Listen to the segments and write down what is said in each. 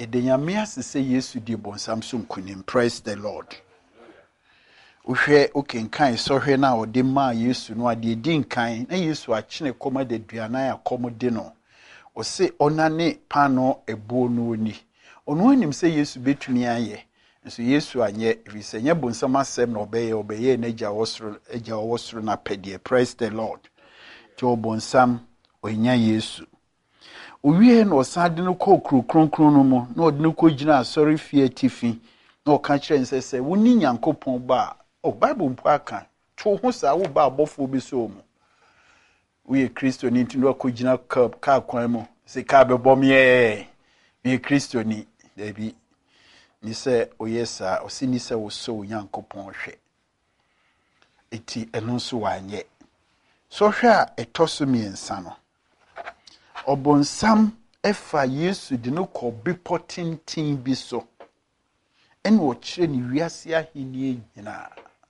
Yedenyame asese Yesu di bonsam so nkunim. Praise the Lord. Uhwe okenkan sohwe na ode ma Yesu no ade di nkan na Yesu achine koma de duana ya komode no. Ose onane pano ebuo no oni. Ono anim se Yesu betumi aye. Nso Yesu anye efisenya bonsam asem na obeye na eja wosoro na pedie. Praise the Lord. To bonsam onya Yesu. Owie no osade no kronkron no mo na ode no kogina asori fie tifi na oka kire nsese woni Nyankopon ba Bible mpo aka to ho sa wo ba abofo bi so mu we Kristo ni nti no kogina ka kwan mu se ka bebom ye we Kristo ni dabi ni se oyesa osini se wo so Nyankopon hwe eti eno so wanye so hwe a etoso miensa no Obonsam efa Yesu di no ko bipotintin bi so en wo kire ni wiase ahenie nyina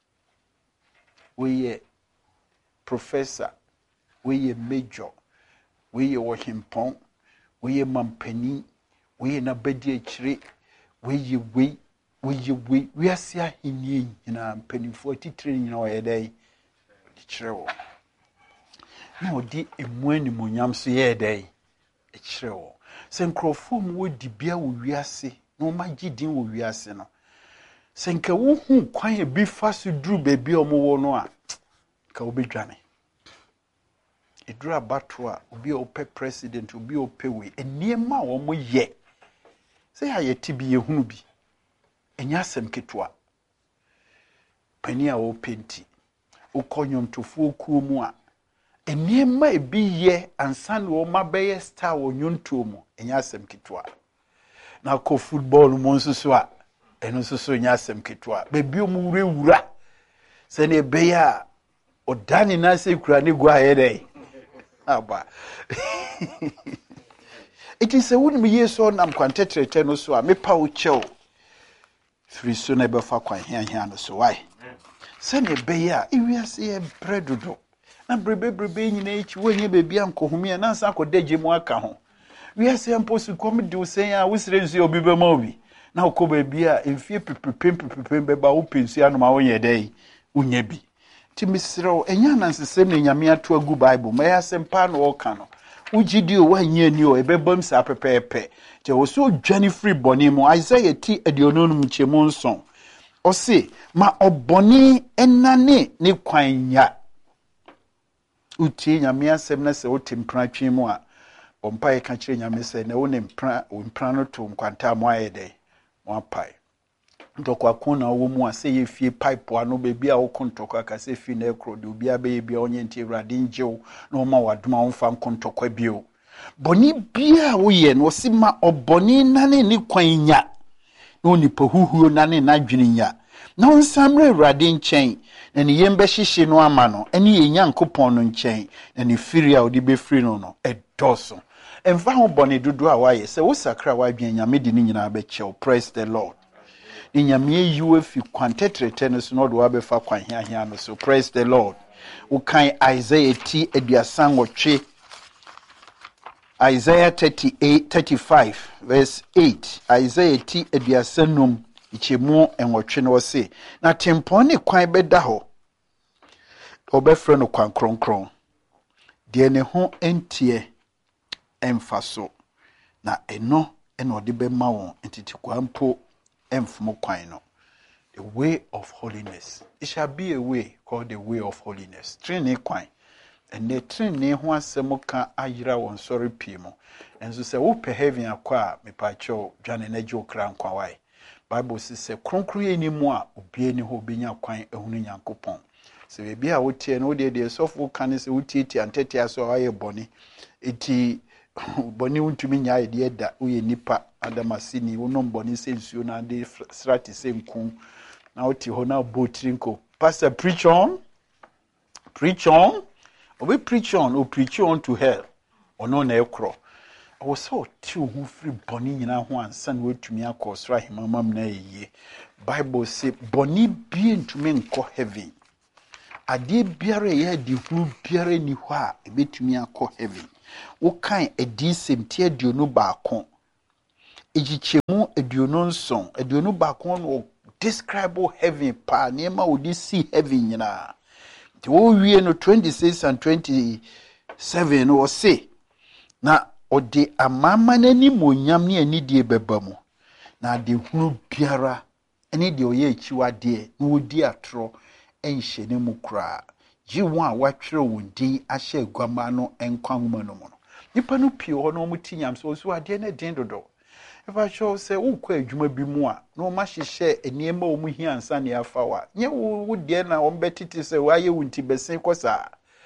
we professor we major we wohimpon we mampani we na bedi akire we wiase ahenie nyina mpanifo titire nyina wo yedai kire wo na odi emuani monyam so yedai kire wo se nkrofo mu wodi bia wo wiase na o magidin wo wiase no senka wo hu kwan e bi fa so duru bebi omo no a ka obedwane edura bato a obi ope president obi ope we eniema wo mo ye se ya yeti bi yehunu bi enya asem ketua pani a wo penti ukonyom tofu okuo mu a eniema e bi ye ansan wo mabeye star wo nyonto mu enya asem ketua na ko football mo nsusu a eno so nya asem ketua bebi omu wura se ne beya odani na se kura ni gwa yedai aba it is a won me yeso nam kwantetrete no so a mepa wo chew firi so na befa kwan hiahia no so why se ne beya ewiase e bredodo na brebe nyina echi wonye bebi ankohumia na nsa akodaje mu aka ho wiase amposu kom de usen a wusire nsu obi be ma obi na okoba bia emfie pepepem beba wo pensu anoma wonye dai unya bi ti misiro enya nansesem ne nyame ato agu bible ma yasem pa no oka no ugidi o wanye ni o ebebam sa pepepe je wo so dwane free boni mu Isaiah ti adiononum chemu nson o se ma oboni enane ne kwanya uti nyame asem na se wotimpra twen mu a ompa ye ka kire nyame se na wo ne mpra no to nkwanta mo ayede mo apai ndokwa kuna wo mu ase ye fie pipe ano bebi a wo kontokwa ka se fi na ekro de obi abe bia onye nti Awurade njew na o ma wadoma wo fa kontokwa bio boni bia wo ye no si ma oboni nane ni kwanya no ni pahuhuo nane na dweninya na onsamre Awurade nchen na ni yembe hihye no ama no eni ye Nyankopon no nchen na ni firi a odi be firi no edoso emfa ho boni dudu a waye se wo sakra wa dwen nyame di ni nyina be chew. Praise the Lord. Ni nyame yiwe fi kwantetrete no so no do abefa kwan hiahia no so. Praise the Lord. Ukan Isaiah ti eduasan wotwe Isaiah 35 verse 8 Isaiah ti eduasanum ichemu enwotwe no se na tempon ne kwan beda ho obefre no kwan kronkron de ne ho entie emfaso na eno ode be ma won entiti kwampo emfumo kwan no. The way of holiness. It shall be a way called the way of holiness. Training kwan. And the training ho asemo ka ayira won sorry pimo. And so say wo pe heaven akwa me pa cho dwane na je okra nkwa wai. Bible says kronkron eni mu a obi eni ho benya kwan ehunu Nyankopon. Se be bia wo tie no de sofo kan se wo tie antete aso aye boni. Eti boni untumi nya ide da wo ye nipa adamasini wo no boni se nsuo na de strati se nku na oti ho na botrinko pastor preach on we preach on to hell ono na ekro wo so ti ho free boni nyina ho ansa na wetumi akosra himamam na yiye. Bible say boni bie ntumi nko heaven ade biare ye di hu biare ni ho a ebetumi akọ heaven wo kan edi semtie dio no ba kon ejiche aduonu nson aduonu baako no describe heaven pa niema odi see heaven nyina ti wo wie no 26 and 27 no say na odi amama nani monyam ne anidie beba mu na de hunu biara ene de oye achiwade na wodi atro enhye ne mu kra ji won a watwere wodi ahye agwama no enkwahoma no mu no nipa no pie ho no mutinyam so ade na den dodo eba show say ukwa adwuma bi mu a no ma hyehye eniema o mu hia ansa ne afawa nye wo de na ombetiti say waye wunti besen kosa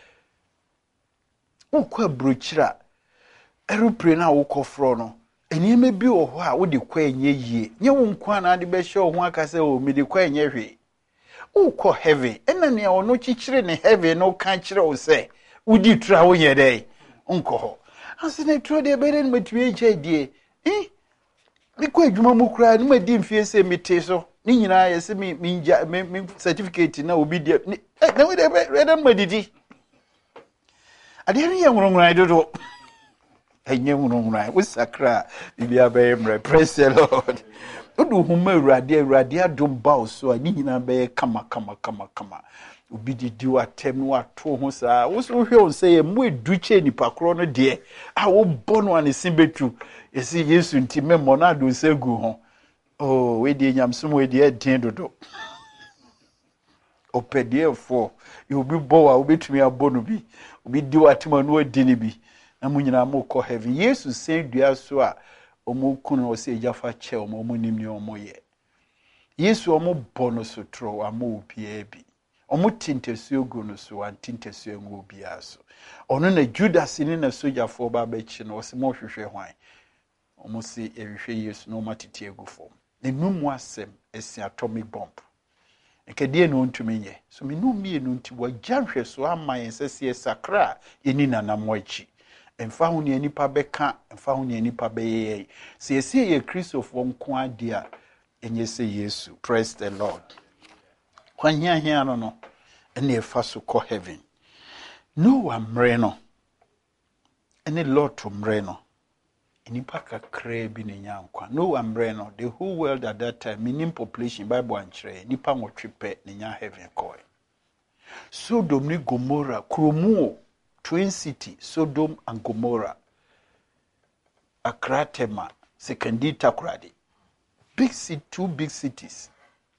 ukwa brochira aeroplane a wokofro no eniema bi wo ho a wo de kwa enye yie nye wo nkwa na de be show ho aka say o me de kwa enye hwe ukọ heaven ena ne ono chichire ne heaven no kan chire wo say udi tura wo ye dey nko ho asine tro de be den matwi eje die mi kwa adwuma mu kura ni madi mfie se mete so ni nyina ye se mi certificate na obi de na we de be madidi ade ne ye nwronwran dodo enye nwronwran wo sakra bibia be mre praise the lord odu huma urade adom ba so ani nyina be kama obi didi watem no ato ho saa wo so hwe on say mu eduche nipa kro no de a wo bono an simbetu esi Yesu nti memmo na do segu ho oh we de nyamsom we de den dodo opedefo you be bo a obetumi abono bi obi di watem no adi ni bi na mu nyina mo ko heaven Yesu sen dua so a omo kunu o se jafa che omo nim ni omo ye Yesu omo bono so tro amo opia bi omo tintesuo gu no so antintesuo ngo bia so ono na Judas ni na sojafo ba ba chi no se mo hwehwe hwan omo se ehwehwe Yesu no matete agufo enum asem esi atomic bomb ekadie no ntumi ye so menum mie no nti wa janhwe so amayen sese sakra yeni nanamo achi emfa hu ne nipa beka emfa hu ne nipa beye se esi ye Christopher nko ade a enye se Yesu praise the Lord kwan hia no ene efa so ko heaven no amre no ene Lord to mre no nipa kakra bi ne nyankwa no amre no the whole world at that time minimum population Bible anchre nipa nwotwepe ne nya heaven koi Sodom ni Gomorrah kromuo twin city Sodom and Gomorrah Akratema Sekendi Takoradi big city two big cities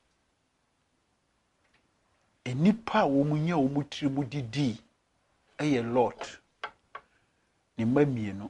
enipa wo munya wo mutiri mu didi eye Lot ni mamienu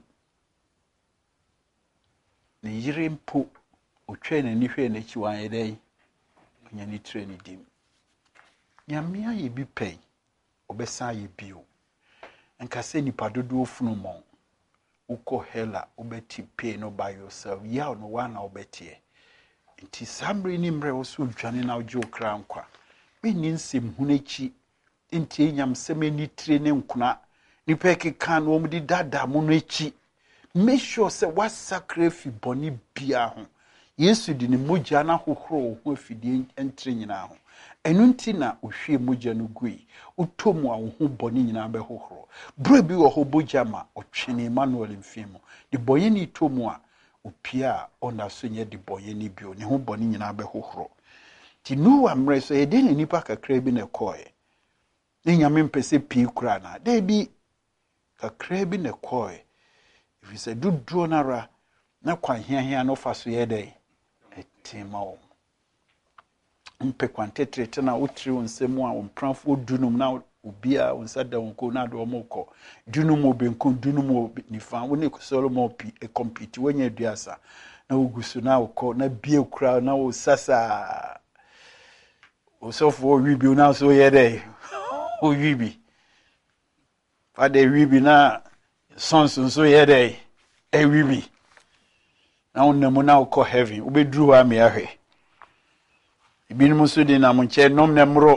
ni yire mpo otwe na ni hwe na chi wan yedai nya ni tire ni dim nyamia ye bi pen obesa ye bio enka se nipa dodo ofunu mon uko hela obeti pay no by yourself ya no wana obetie nti samre ni mre wo so dwane na ojo kra nkwa meni nsem hunechi nti enyam semeni tire ne nkuna nipa keka no omdi dada mu no echi make sure say what sacrifice boni bia ho Yesu di ni mogya na hohoro ho afidie entire nyina ho enu nti na ohwie mogya no gui utomu a ho boni nyina be hohoro bro bi wo ho bogya ma otwene Emmanuel mfimo di boye ni tomu a opia ona so nye di boye ni bio ne ho boni nyina be hohoro ti no amre so ede ne nipa kakra bi na koe ne nyame mpese pii kura na de bi kakra bi na koe if you say do nara na kwa hia no fa so yede etima o mpe kwantetrete na utri onsemu a ompranfo dunum na obia onsada wonko na do omoko dunum obenko dunum nifa woni ko Solomon pi e compete wanya aduasa na ogusu na okọ na bie kura na o sasa osofo wibi na so yede o wibi fade wibi na sonso so yede e wibi na onemu na okọ heaven obedru wa me ahwe ibinum so di na munche nom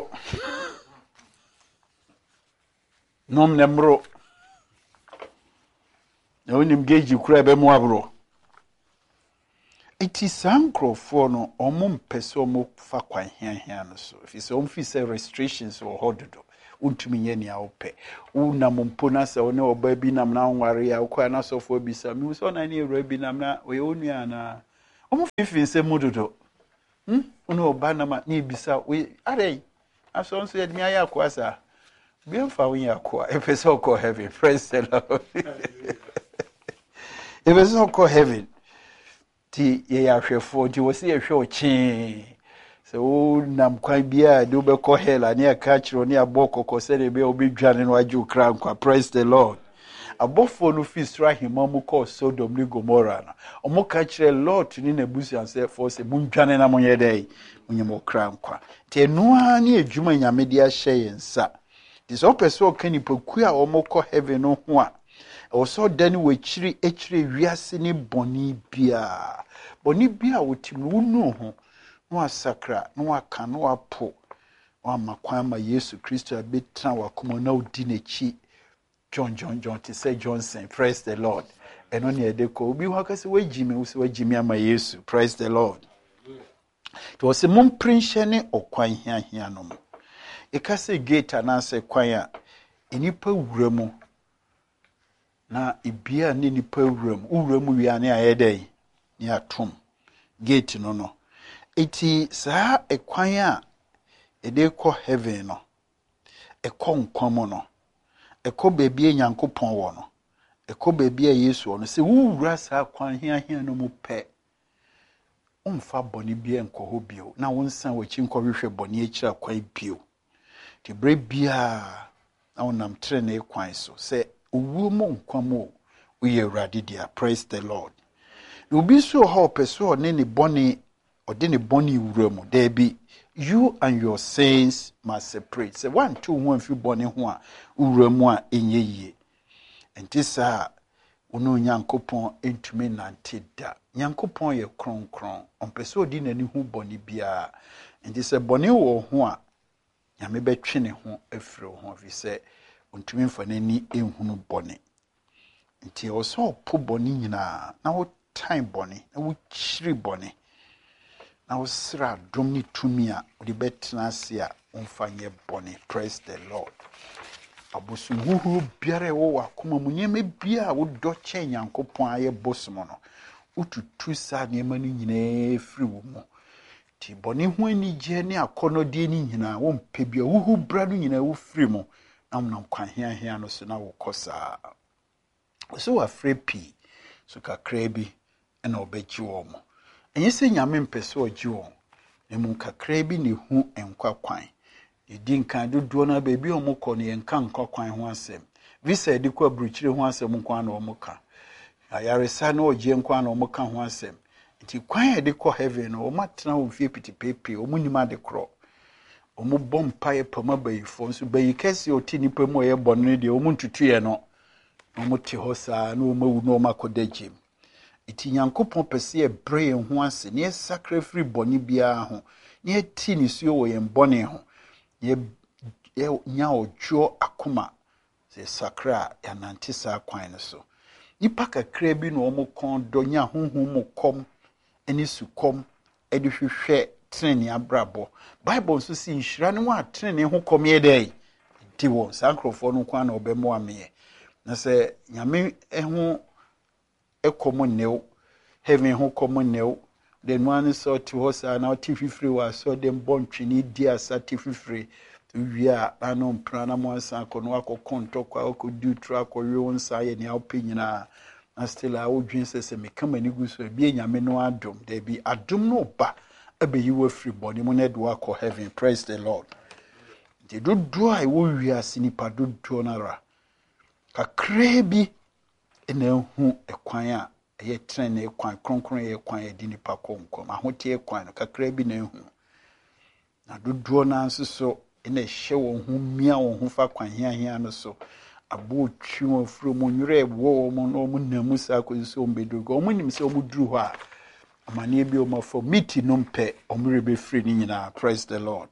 nemro na onim geji kura be mu abro iti sankrofo no omum pese omo fa kwan hia no so if so omfi say restrictions or hododo untumi nye ni awope una mumpona se one oba bi nam na nware ya kwa na sofo bi sa mi so na ni ewra bi nam na we onua na Omo fifi se mudodo. Uno banama ni bisa we are. Aso nso yɛ me ayɛ akwasa. Bi mfa wo yɛ akwa. Efe so call heaven. Praise the Lord. Efe so call heaven. Ti ye ahwefo ti wo se ye hwe o chi. Se wo nam kwan bia de wo be call hell ani aka kiro ni abokoko se de be obedwane no aju kra nkwa. Praise the Lord. Abofo no fi sra himamu call Sodom ni Gomorrah na. Omo ka kire Lord ni na busu anse for se mundwane na monye dai. Munyemo kra nkwa. Ti enua ni adwuma nyame de ahye yensa. Ti so pese o kanipoku a omo call heaven no ho a. Also dani we chiri wiase ni boni bia wotim wonu ho no asakra no aka no apo wa makwan ma Yesu Kristo abetra wakoma na odi nachi John to say Johnson. Praise the Lord. Eno ne edeko obi ho akase wagime wo se wagime ama Yesu. Praise the Lord. To wo se mumprinhye ne okwan hia no mo ekase gate anase kwan a enipa wura mu na ibia ne nipa wuram wi ane ayedai ni atom gate no eti saa ekwan a ede kɔ heaven no ekɔ nkwam no ekɔ baabi Nyankopɔn wɔ no ekɔ baabi a Yesu wɔ no se wuwura saa kwan hia no mu pɛ umfa bɔne bia nkɔ hɔ bio na wonsan wachi nkɔ hwehwɛ bɔne akira kwan bio te bre bia na wonam tre na ekwan so se uwu mo nkwamo uye Awurade dia. Praise the Lord. Obi so ho peso ne ne boni ode ne boni wura mu there be you and your sins must separate. Say 1 2 ho amfi boni ho a wura mu a enye yie. Enti saa ono Nyankopɔn entumi nante da. Nyankopɔn ye kronkron. Ompeso odi nani hu boni bia. Enti se boni wo ho a nyame betwe ne ho afiri ho fi se ontumi mfa nani ehunu boni. Nti oso po boni nyina na wo time boni na wo chiri boni na wo sra dom ni tumi a odi betena ase a onfanye boni. Praise the Lord. Abosu huhu biare wo wakoma munyeme bia wo do che Nyankopɔn aye bosom no ututu sa nema ni nyina firi wo mu. Ti boni ho ani je ne akonode ni nyina wo mpe bia huhu bra no nyina wo firi mu na mnam kwan hia no so na wo kosa. So afre pi so kakra bi na obeji wo mo enye se nyame mpese oji wo emu kakra bi ne hu enkwa kwan edi nkan dodo na ba bi omukọ ne enka nkwa kwan ho asem visa edi kwa bruchire ho asem nkwa na omuka ayaresa na oje nkwa na omuka ho asem nti kwan edi kwa heaven no omatena ho fie pitipepe omunima de kro omubom pae pama bayifo nso bayikase oti nipa mu ye bonne de omuntutuye no omuti hosa na omawu na omakodagim iti Nyankopɔn pese e bre ho ase ne sacrifice boni bia ho ne ti ni suo wo ye boni ho ye nya ojo akoma se sakra ya nantisa kwan so nipa kakra bi no omukon do nya honhom mu kom eni sukom edi hwehwe treni abrabo Bible nso si nhira ne wa treni ho kom ye dai di wo sankrofo no kwa na obemo ame na se nyame eho ekomuneu heaven ho komuneu den one so to hosa na tififiri wa so dem bontwini dia satififiri wia anom prana mo ansa kono akokonto kwa okodu tra kowe wonsa ye ne opanyina na still a wodwin sese me kama ni guso bi nyame no adom there be adom no ba abeyi wa free body mo na do akọ heaven. Praise the Lord. De do ai wo wiase nipa do na ra kakra bi ena hu ekwan a ye tren na ekwan kronkron ye ekwan ye di nipa konkom ahote ekwan no kakra bi na hu na do na nso ena hye wo hu mia wo hu fa kwan hia no so abo twi wo fro mo nwure wo mo no mo namu sa ko so mbedogo o mo nim se o mo duru ho a amane bi o ma for miti no mpe o mo rebe free ni nyina. Praise the Lord.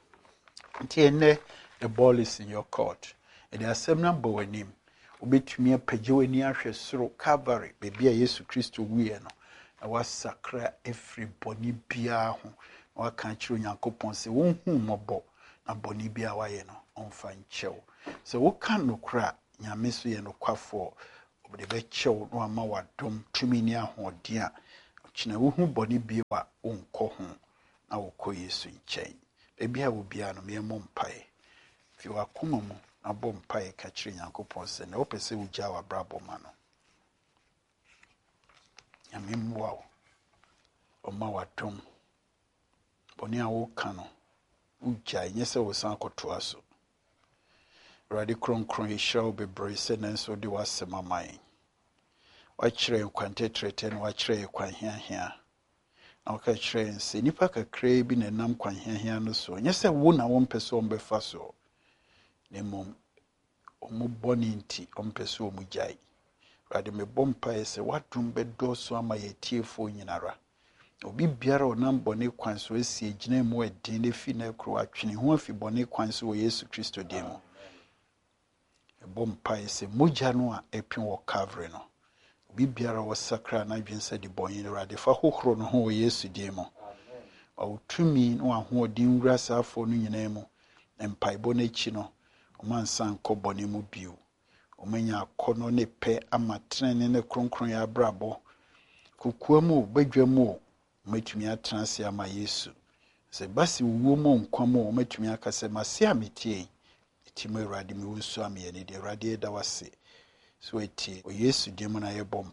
Entiene the ball is in your court. And the assembly bowenim obetumi apagye wani ahwe soro Calvary bebia Yesu Kristo wiye no na wasakra every boni bia ho na waka kiro Nyankopon se wonhu mobo na boni bia waye no onfa nchew so woka nokra nyame so ye nokwafo obde be chew no ama wadom tumi ni ahoden a China who body be wa unko ho na woko Yesu nkyɛn. Ebi a wo bia no me mom pae. Fi wa koma mu na bom pae ka kyerɛ Nyankopɔn sɛ na wo pese wo gya wa brabo ma no. Nyame mmoa wo. Oma wadom. Boni a wo ka no ugya nyɛ sɛ wo san kɔtoa so. Awurade kronkron hyira wo bebree sɛ nanso de wasɛm ama yɛn. Wakyerɛ nkwantetrete no wakyerɛ kwanhiahia. Na waka kyerɛ sɛ nipa kakraa bi na nam kwanhiahia no so. Nyɛ sɛ wo na wo mpɛ sɛ ɔmbɛfa so. Ne mom ɔmo bɔne nti ɔmpɛ sɛ ɔmo gyae. Awurade mebɔ mpaeɛ sɛ wadom bɛdɔɔso ama yɛtiefoɔ nyinara. Obi biara onam bɔne kwan so esi gyina mu ɛdin ne fi na kro atwene ho afi bɔne kwan so wɔ Yesu Kristo dim mu. Mebɔ mpaeɛ sɛ mogya no a ɛpem wɔ Calvary no. Obi biara wɔ sakra na adwen sɛ de bɔne Awurade fa hohoro no ho wɔ Yesu dim mu. Ɔtumi no ahoɔden wura saafo no nyinaa mu. Mpaebɔ no akyi no ɔmansa nkɔ bɔne mu bio. Ɔmanya akɔnɔ ne pɛ ama trene ne kronkron ya brabɔ. Kokua mu badwa mu matumi atena se ama Yesu. Sɛ basi wuo mu nkwa mu matumi aka sɛ mase ametie. Eti mu Awurade me wonsu ame ne de Awurade da wase. So eti o Yesu dim na yɛbɔ.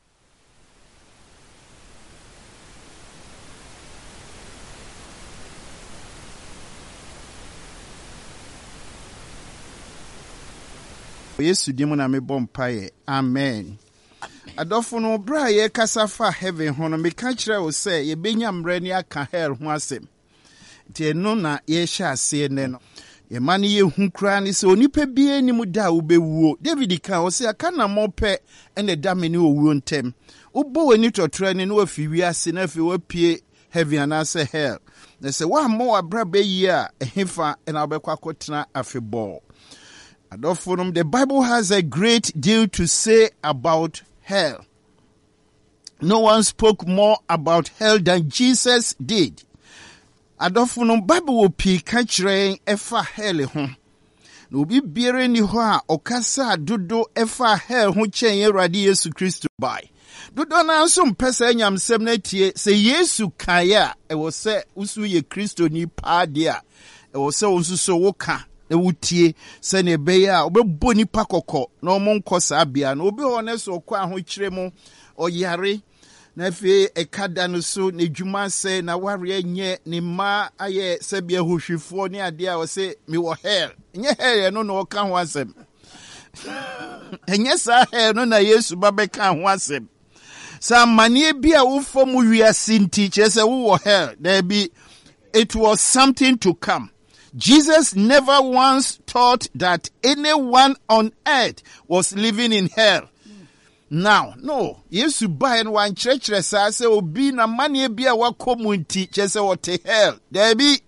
Yesu dim na me bɔ mpae. Amen. Adofo no bra ye kasa fa heaven ho no meka kyerɛ wo sɛ ye benya mrɛ ne aka hell ho asɛm. Tie no na ye hya ase ne no. Ye ma ne ye hu kra ne sɛ onipa bie ni mu da wo bewuo. David ka wo sɛ aka na mopɛ ene da me ne owuo ntem. Wo bo wani totra ne no afi wiase na afi wapie heaven anase hell. Na sɛ wa mo abra ba yi a ehefa na obekwa kotena afebɔ. Adolfo, the Bible has a great deal to say about hell. No one spoke more about hell than Jesus did. Adolfo, Bible will be catching efa hell ho. No be biere ni ho a okasa dodo efa hell ho chen Awurade Yesu Kristo bai. Dodo na nso mpesa nyamsem na tie se Yesu kaya e wo se usu ye Kristo ni pa dia. E wo se unsu so woka. Ewutie se ne beya obebo nipa kokko na omo nkɔ saa bia na obi ho ne so kɔ aho kyerɛ mu oyare na fe ekada no so ne dwuma se na ware nye ne ma aye se bia hohwifo ne ade a wo se me wo hell nye hell no no ka ho asɛm enye sa hell no na Yesu ba be ka ho asɛm sa manie bia wo fom wiase nti kyerɛ se wo hell there be it was something to come. Jesus never once thought that anyone on earth was living in hell. Now, no, Yesu ba en wan kyerɛkyerɛ saa sɛ obi na mane bia wakɔmu nti kyerɛ sɛ wɔte hell. There be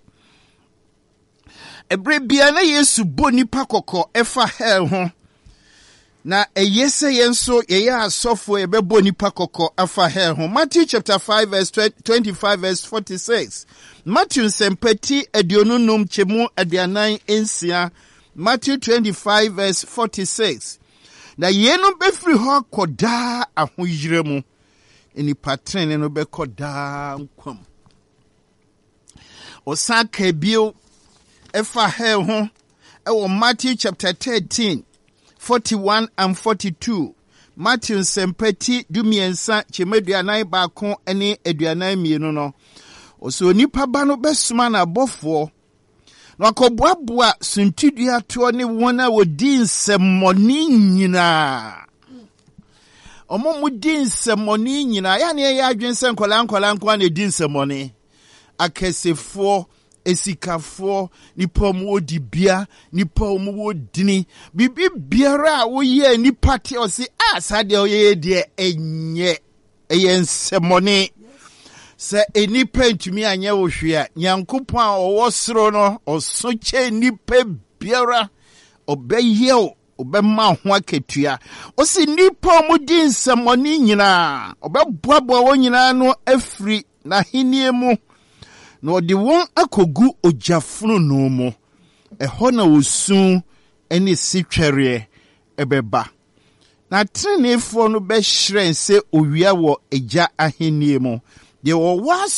ɛbrɛ bia na Yesu bo nipa kɔkɔ ɛfa hell ho. Na ɛyɛ yenso yɛyɛ asɔfo ɛbɛbɔ nipa kɔkɔ afa hell ho. Matthew chapter 5 verse 25 verse 46. Matthew sempeti edionunum chemu adianan ensia. Matthew 25 verse 46. Na yenu befri ho koda ahoyire mu. Eni patrene no be koda nkwam. Osaka bio efa hell ho. Ewo Matthew chapter 13 41 and 42. Matthew sempeti dumiensa chemu aduanan baako ene aduanan mienu no. Oso nipa ba no besuma na abofo na akɔboaboa suntidua to ne wɔn a wodi nsɛmmɔne nyinaa ɔmo mu di nsɛmmɔne nyinaa ya ne yɛ adwen sɛ nkɔla nko na di nsɛmmɔne akɛsefo esikafoɔ nipa mu odi bia nipa mu wodini bibi biara a woyɛ nipa te ɔse sade ɔyɛ deɛ enye nsɛmmɔne. Se enipa ntumi anya wo hwea Nyankopɔn a ɔwɔ soro no ɔso kyɛ nipa biara ɔbɛyɛ ɔbɛma ho aketua ɔsi nipa mu di nsɛmmɔne nyinaa ɔbɛboaboa wɔn nyinaa no afiri n'ahenie mu na ɔde wɔn akogu ogyafunu no mu ɛhɔ na osu ɛne sitwɛreɛ ɛbɛba Na trenefoɔ no bɛhyerɛn sɛ owia wɔ agya ahenni mu. Deɛ wɔwɔ